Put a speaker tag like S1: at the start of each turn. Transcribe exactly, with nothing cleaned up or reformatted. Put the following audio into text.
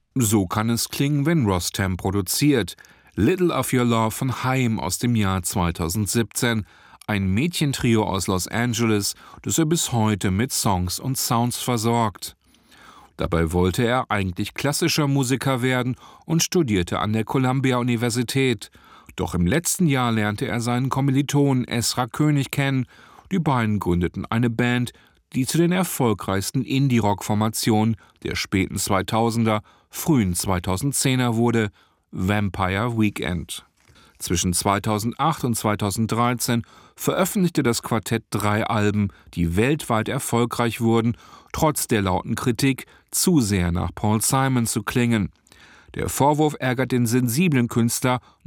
S1: So kann es klingen, wenn Rostam produziert. Little of Your Love von Haim aus dem Jahr zweitausendsiebzehn, ein Mädchentrio aus Los Angeles, das er bis heute mit Songs und Sounds versorgt. Dabei wollte er eigentlich klassischer Musiker werden und studierte an der Columbia-Universität. Doch im letzten Jahr lernte er seinen Kommilitonen Ezra König kennen. Die beiden gründeten eine Band, die zu den erfolgreichsten Indie-Rock-Formationen der späten zweitausender, frühen zweitausendzehner wurde, Vampire Weekend. Zwischen zweitausendacht und zweitausenddreizehn veröffentlichte das Quartett drei Alben, die weltweit erfolgreich wurden, trotz der lauten Kritik, zu sehr nach Paul Simon zu klingen. Der Vorwurf ärgert den sensiblen Künstler